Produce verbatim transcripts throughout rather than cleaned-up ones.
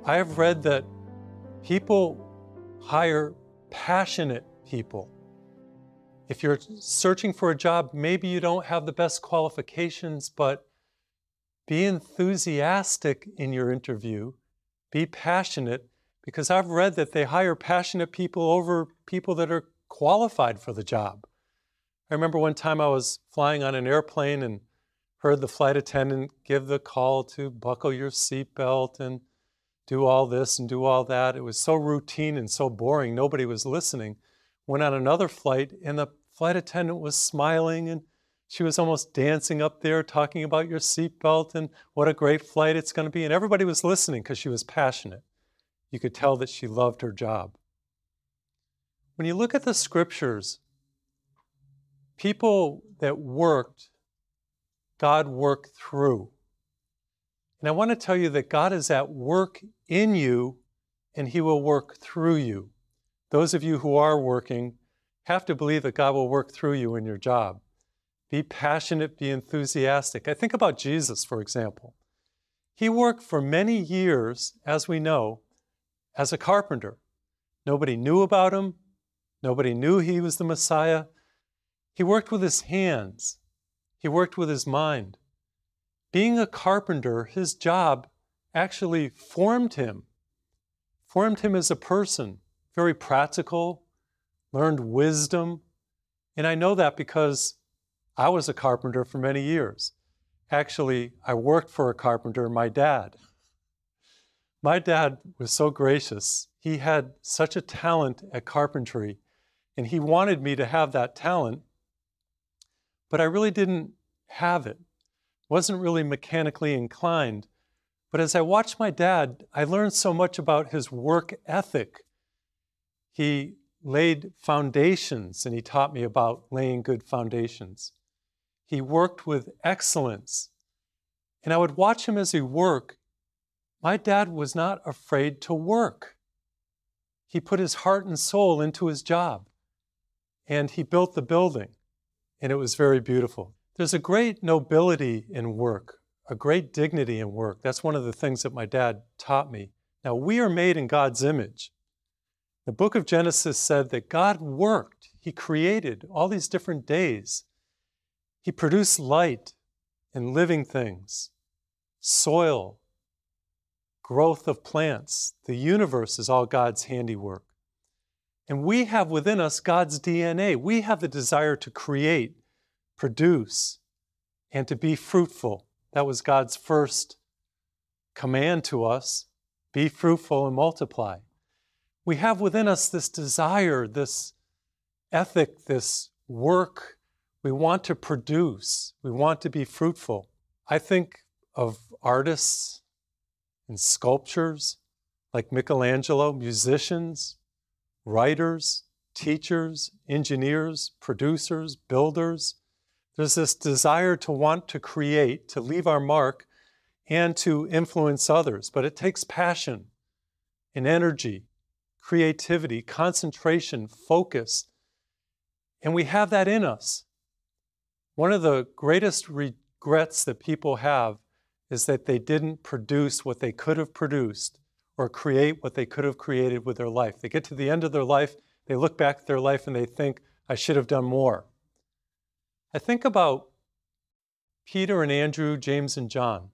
I have read that people hire passionate people. If you're searching for a job, maybe you don't have the best qualifications, but be enthusiastic in your interview, be passionate, because I've read that they hire passionate people over people that are qualified for the job. I remember one time I was flying on an airplane and heard the flight attendant give the call to buckle your seatbelt and do all this and do all that. It was so routine and so boring, nobody was listening. Went on another flight and the flight attendant was smiling and she was almost dancing up there talking about your seatbelt and what a great flight it's going to be. And everybody was listening because she was passionate. You could tell that she loved her job. When you look at the scriptures, people that worked, God worked through. And I want to tell you that God is at work in you and He will work through you. Those of you who are working have to believe that God will work through you in your job. Be passionate, be enthusiastic. I think about Jesus, for example. He worked for many years, as we know, as a carpenter. Nobody knew about him. Nobody knew he was the Messiah. He worked with his hands. He worked with his mind. Being a carpenter, his job actually formed him, formed him as a person, very practical, learned wisdom. And I know that because I was a carpenter for many years. Actually, I worked for a carpenter, my dad. My dad was so gracious. He had such a talent at carpentry, and he wanted me to have that talent, but I really didn't have it. Wasn't really mechanically inclined. But as I watched my dad, I learned so much about his work ethic. He laid foundations, and he taught me about laying good foundations. He worked with excellence. And I would watch him as he worked. My dad was not afraid to work. He put his heart and soul into his job. And he built the building. And it was very beautiful. There's a great nobility in work, a great dignity in work. That's one of the things that my dad taught me. Now, we are made in God's image. The book of Genesis said that God worked. He created all these different days. He produced light and living things, soil, growth of plants. The universe is all God's handiwork. And we have within us God's D N A. We have the desire to create, produce, and to be fruitful. That was God's first command to us. Be fruitful and multiply. We have within us this desire, this ethic, this work. We want to produce. We want to be fruitful. I think of artists and sculptures like Michelangelo, musicians, writers, teachers, engineers, producers, builders. There's this desire to want to create, to leave our mark, and to influence others. But it takes passion and energy, creativity, concentration, focus. And we have that in us. One of the greatest regrets that people have is that they didn't produce what they could have produced or create what they could have created with their life. They get to the end of their life, they look back at their life and they think, I should have done more. I think about Peter and Andrew, James and John.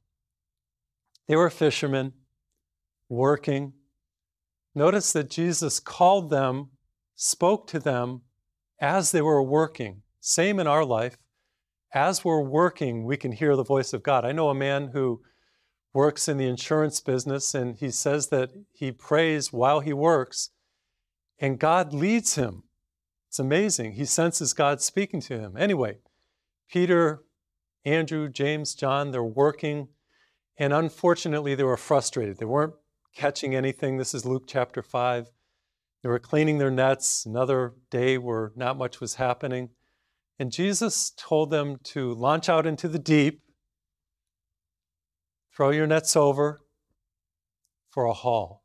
They were fishermen, working. Notice that Jesus called them, spoke to them as they were working. Same in our life. As we're working, we can hear the voice of God. I know a man who works in the insurance business, and he says that he prays while he works, and God leads him. It's amazing. He senses God speaking to him. Anyway, Peter, Andrew, James, John, they're working, and unfortunately they were frustrated. They weren't catching anything. This is Luke chapter five. They were cleaning their nets, another day where not much was happening. And Jesus told them to launch out into the deep, throw your nets over for a haul.